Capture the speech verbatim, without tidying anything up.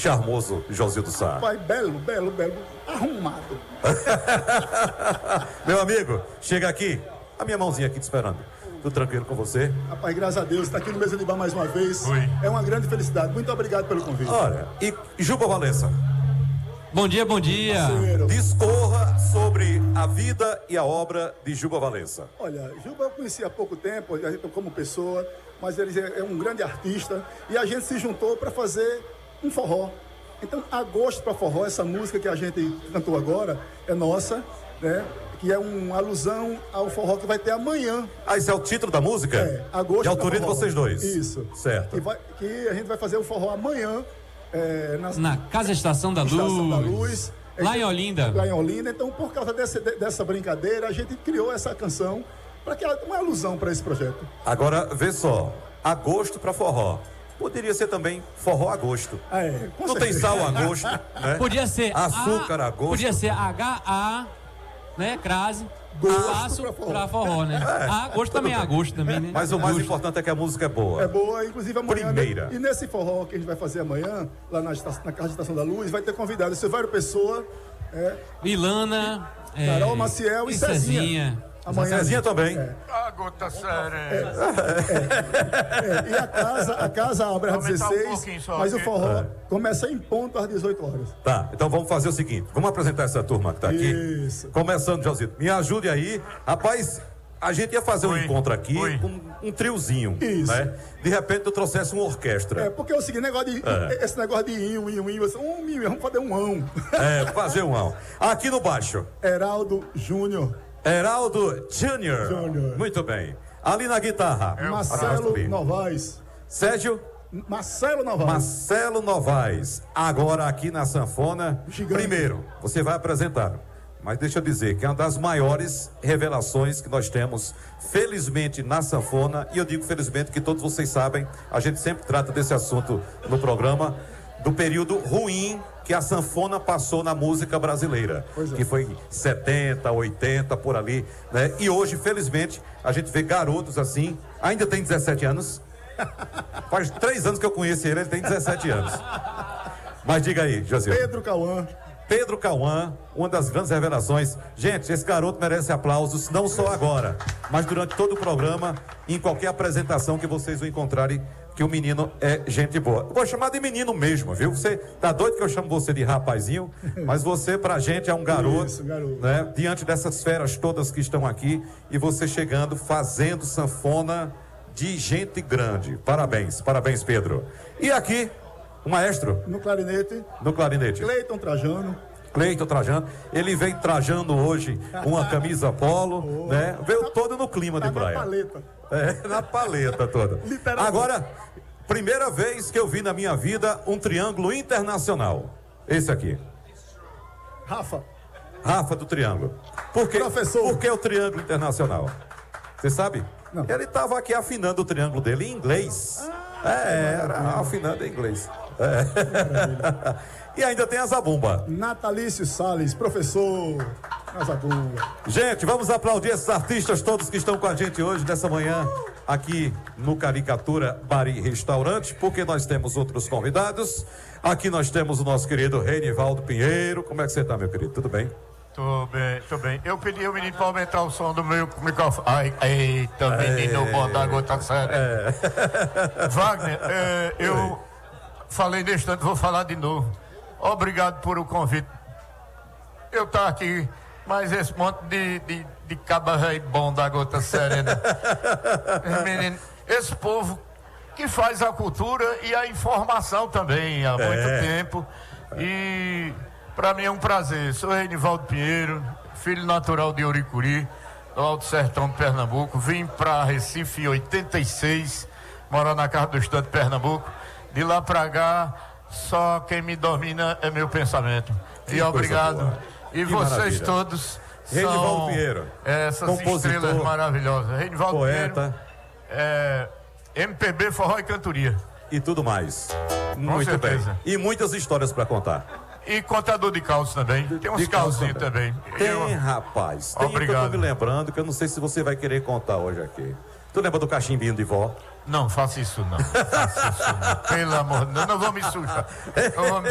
charmoso Josildo Sá? Pai, belo, belo, belo, arrumado. Meu amigo, chega aqui, a minha mãozinha aqui te esperando. Tudo tranquilo com você? Rapaz, graças a Deus, está aqui no Mesa de Bar mais uma vez. Oi. É uma grande felicidade. Muito obrigado pelo convite. Olha, e Juba Valença? Bom dia, bom dia. Parceiro. Discorra sobre a vida e a obra de Juba Valença. Olha, Juba eu conheci há pouco tempo, como pessoa, mas ele é um grande artista e a gente se juntou para fazer um forró. Então, Agosto para Forró, essa música que a gente cantou agora, é nossa, né? Que é uma alusão ao forró que vai ter amanhã. Ah, esse é o título da música? É, Agosto. De autoria de vocês dois? Isso. Certo. Que, vai, que a gente vai fazer o forró amanhã. É, na, Na Casa Estação da Estação Luz. da Luz. Lá em Olinda. Lá em Olinda. Então, por causa desse, dessa brincadeira, a gente criou essa canção para que ela uma alusão para esse projeto. Agora, vê só. Agosto para forró. Poderia ser também forró agosto. Ah, é, com Não tem certeza. sal agosto, né? Podia ser Açúcar a, agosto. Podia ser H A, né, crase, Gosto aço pra forró. pra forró, né? É, A, agosto também é agosto também, né? Mas o mais Agosto. importante é que a música é boa. É boa, inclusive amanhã. Primeira. E nesse forró que a gente vai fazer amanhã, lá na, esta- na Casa de Estação da Luz, vai ter convidado Silvério Pessoa, é, Ilana, é, Carol Maciel e Cezinha. Amanhã. Cezinha também. É. A gota séria. É, e a casa, a casa abre às Aumentar um dezesseis, pouquinho só, mas o ok? forró É. começa em ponto às dezoito horas. Tá, então vamos fazer o seguinte. Vamos apresentar essa turma que tá aqui. Isso. Começando, Josito. Me ajude aí. Rapaz, a gente ia fazer um Oi. encontro aqui Oi. com um triozinho. Isso. Né? De repente eu trouxesse uma orquestra. É, porque é o seguinte, negócio de, É. esse negócio de inho, inho, inho, assim, um inho, vamos fazer um ão. É, fazer um ão. Aqui no baixo, Heraldo Júnior, Heraldo Júnior. Júnior. Muito bem. Ali na guitarra, Marcelo Arrasta-me. Novaes. Sérgio Marcelo Novaes. Marcelo Novaes. Agora aqui na sanfona. Gigante. Primeiro, você vai apresentar. Mas deixa eu dizer que é uma das maiores revelações que nós temos, felizmente, na sanfona. E eu digo felizmente que todos vocês sabem, a gente sempre trata desse assunto no programa, do período ruim que a sanfona passou na música brasileira, Pois é. que foi setenta, oitenta, por ali, né? E hoje, felizmente, a gente vê garotos assim, ainda tem dezessete anos. Faz três anos que eu conheço ele, ele tem dezessete anos. Mas diga aí, José. Pedro Cauã. Pedro Cauã, uma das grandes revelações. Gente, esse garoto merece aplausos, não só agora, mas durante todo o programa, em qualquer apresentação que vocês o encontrarem, que o menino é gente boa. Eu vou chamar de menino mesmo, viu? Você tá doido que eu chamo você de rapazinho, mas você pra gente é um garoto, Isso, garoto. né? Diante dessas feras todas que estão aqui, e você chegando, fazendo sanfona de gente grande. Parabéns, parabéns, Pedro. E aqui, o maestro No clarinete, no clarinete. Cleiton Trajano. Cleiton trajando, ele vem trajando hoje uma camisa polo, né? Veio todo no clima Tá de na praia. paleta. É, na paleta toda. Literalmente. Agora, primeira vez que eu vi na minha vida um triângulo internacional. Esse aqui. Rafa. Rafa do Triângulo. Por que, Professor. por que o Triângulo Internacional? Você sabe? Não. Ele estava aqui afinando o triângulo dele em inglês. é, era afinando em inglês. É. E ainda tem a zabumba. Natalício Salles, professor. Nazabumba. Gente, vamos aplaudir esses artistas todos que estão com a gente hoje, nessa manhã, aqui no Caricatura Bar e Restaurante, porque nós temos outros convidados. Aqui nós temos o nosso querido Renivaldo Pinheiro. Como é que você está, meu querido? Tudo bem? Tô bem, tô bem. Eu pedi ao menino pra aumentar o som do meu microfone. Ai, eita, menino bom da gota séria. Wagner, é, eu falei neste tanto, vou falar de novo. Obrigado por o convite. Eu tá aqui, mas esse monte de, de, de caba velho bom da gota séria, né? Menino, esse povo que faz a cultura e a informação também há muito É. tempo. E para mim é um prazer. Sou Renivaldo Pinheiro, filho natural de Uricuri, do Alto Sertão de Pernambuco. Vim para Recife em oitenta e seis, morar na casa do estado de Pernambuco. De lá para cá, só quem me domina é meu pensamento. Que E coisa obrigado. boa. E Que vocês maravilha. todos Renivaldo são Pinheiro, essas compositor, estrelas maravilhosas. Renivaldo poeta. Pinheiro, é, M P B, forró e cantoria. E tudo mais. Muito certeza. bem. E muitas histórias para contar. E contador de calço também. Tem uns De calço calcinhos também. Tem, Eu- rapaz. Tem um que eu Obrigado. tô me lembrando, que eu não sei se você vai querer contar hoje aqui. Tu lembra do cachimbinho de vó? Não, faça isso não. Faça isso não. Pelo amor de Deus, não vou me sujar. Não vou me